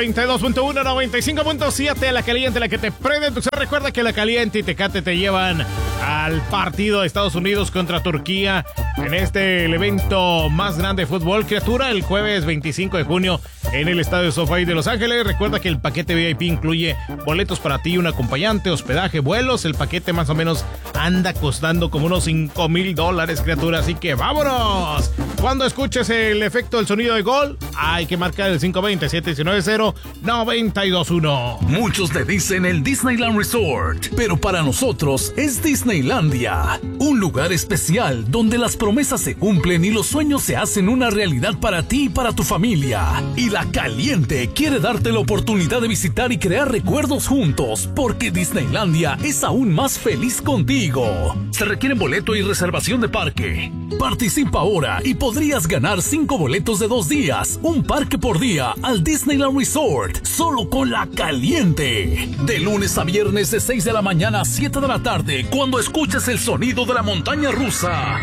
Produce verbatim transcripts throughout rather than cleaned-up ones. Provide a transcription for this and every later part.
noventa y dos punto uno, noventa y cinco punto siete, La Caliente, la que te prende. Entonces recuerda que La Caliente y Tecate te llevan al partido de Estados Unidos contra Turquía en este el evento más grande de fútbol, criatura, el jueves veinticinco de junio en el Estadio SoFi de Los Ángeles. Recuerda que el paquete V I P incluye boletos para ti, un acompañante, hospedaje, vuelos. El paquete más o menos anda costando como unos cinco mil dólares, criatura. Así que vámonos. Cuando escuches el efecto del sonido de gol, hay que marcar el cinco veinte, siete diecinueve, cero, noventa y dos uno. Muchos le dicen el Disneyland Resort, pero para nosotros es Disneylandia, un lugar especial donde las promesas se cumplen y los sueños se hacen una realidad para ti y para tu familia. Y La Caliente quiere darte la oportunidad de visitar y crear recuerdos juntos, porque Disneylandia es aún más feliz contigo. Se requiere boleto y reservación de parque. Participa ahora y podrías ganar cinco boletos de dos días, un parque por día al Disneyland Resort, solo con La Caliente. De lunes a viernes de seis de la mañana a siete de la tarde, cuando escuches el sonido de la montaña rusa.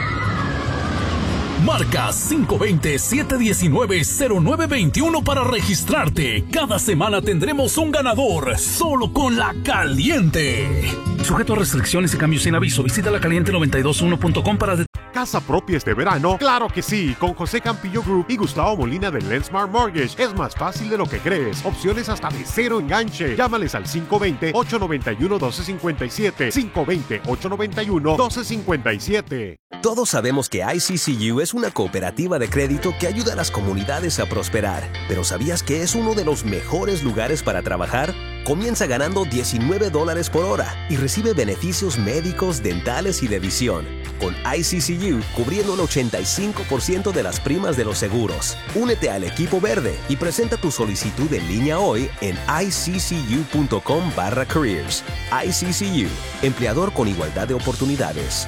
Marca cinco veinte, siete diecinueve, cero nueve veintiuno para registrarte. Cada semana tendremos un ganador, solo con La Caliente. Sujeto a restricciones y cambios sin aviso. Visita la caliente noventa y dos uno punto com para... ¿Casa propia este verano? ¡Claro que sí! Con José Campillo Group y Gustavo Molina de Lensmart Mortgage es más fácil de lo que crees. Opciones hasta de cero enganche. Llámales al cinco veinte, ocho noventa y uno, doce cincuenta y siete. cinco veinte, ocho noventa y uno, doce cincuenta y siete. Todos sabemos que I C C U es una cooperativa de crédito que ayuda a las comunidades a prosperar. ¿Pero sabías que es uno de los mejores lugares para trabajar? Comienza ganando diecinueve dólares por hora y recibe beneficios médicos, dentales y de visión. Con I C C U cubriendo el ochenta y cinco por ciento de las primas de los seguros. Únete al equipo verde y presenta tu solicitud en línea hoy en iccu.com barra careers. I C C U, empleador con igualdad de oportunidades.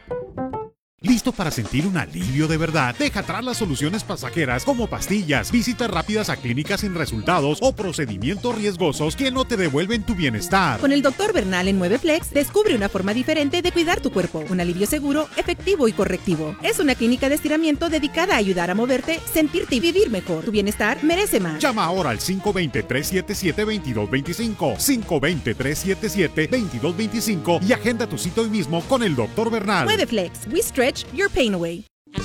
¿Listo para sentir un alivio de verdad? Deja atrás las soluciones pasajeras como pastillas, visitas rápidas a clínicas sin resultados o procedimientos riesgosos que no te devuelven tu bienestar. Con el doctor Bernal en nueve Flex, descubre una forma diferente de cuidar tu cuerpo. Un alivio seguro, efectivo y correctivo. Es una clínica de estiramiento dedicada a ayudar a moverte, sentirte y vivir mejor. Tu bienestar merece más. Llama ahora al cinco veinte, tres siete siete, veintidós veinticinco. cinco veinte, tres siete siete, veintidós veinticinco y agenda tu cita hoy mismo con el doctor Bernal. nueve Flex. We stretch your pain away.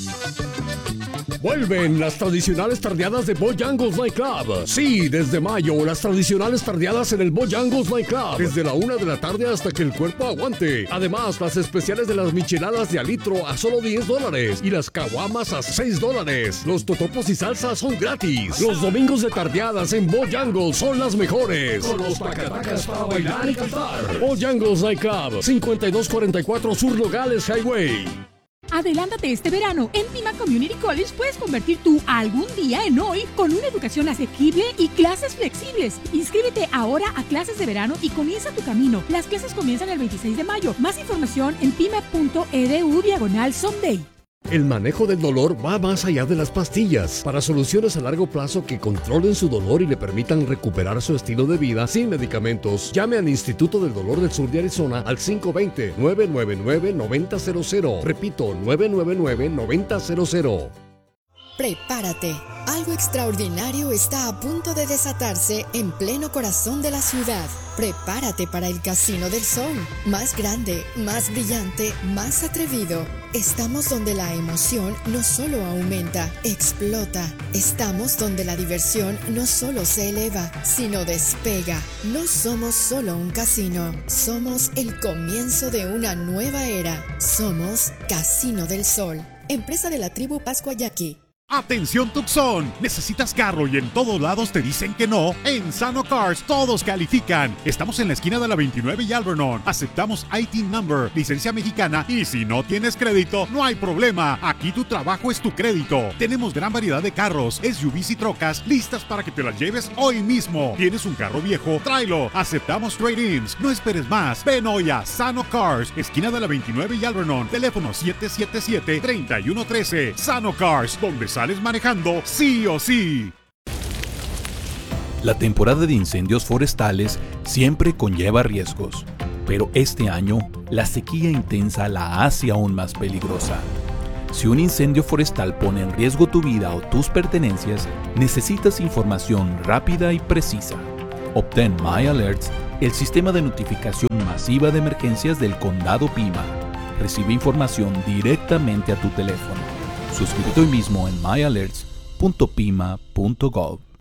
Vuelven las tradicionales tardeadas de Bojangles Nightclub. Sí, desde mayo, las tradicionales tardeadas en el Bojangles Nightclub. Desde la una de la tarde hasta que el cuerpo aguante. Además, las especiales de las micheladas de a litro a solo diez dólares y las caguamas a seis dólares. Los totopos y salsa son gratis. Los domingos de tardeadas en Bojangles son las mejores. Con los tacatacas para bailar y cantar. Bojangles Nightclub, cincuenta y dos cuarenta y cuatro Sur Nogales Highway. Adelántate este verano. En Pima Community College puedes convertir tu algún día en hoy con una educación asequible y clases flexibles. Inscríbete ahora a clases de verano y comienza tu camino. Las clases comienzan el veintiséis de mayo. Más información en pima.edu diagonal someday. El manejo del dolor va más allá de las pastillas. Para soluciones a largo plazo que controlen su dolor y le permitan recuperar su estilo de vida sin medicamentos, llame al Instituto del Dolor del Sur de Arizona al cinco veinte, nueve nueve nueve, nueve cero cero cero. Repito, nueve nueve nueve, nueve cero cero. Prepárate. Algo extraordinario está a punto de desatarse en pleno corazón de la ciudad. Prepárate para el Casino del Sol. Más grande, más brillante, más atrevido. Estamos donde la emoción no solo aumenta, explota. Estamos donde la diversión no solo se eleva, sino despega. No somos solo un casino. Somos el comienzo de una nueva era. Somos Casino del Sol. Empresa de la tribu Pascua Yaqui. ¡Atención Tucson! ¿Necesitas carro y en todos lados te dicen que no? En Sano Cars todos califican. Estamos en la esquina de la veintinueve y Alvernon. Aceptamos I T Number, licencia mexicana y si no tienes crédito, no hay problema. Aquí tu trabajo es tu crédito. Tenemos gran variedad de carros, S U Vs y trocas listas para que te las lleves hoy mismo. ¿Tienes un carro viejo? Tráelo. Aceptamos trade-ins. No esperes más. Ven hoy a Sano Cars, esquina de la veintinueve y Alvernon. Teléfono siete siete siete, tres uno uno tres. Sano Cars, donde sales manejando sí o sí. La temporada de incendios forestales siempre conlleva riesgos, pero este año la sequía intensa la hace aún más peligrosa. Si un incendio forestal pone en riesgo tu vida o tus pertenencias, necesitas información rápida y precisa. Obtén MyAlerts, el sistema de notificación masiva de emergencias del Condado Pima. Recibe información directamente a tu teléfono. Suscríbete hoy mismo en my alerts punto pima punto gov.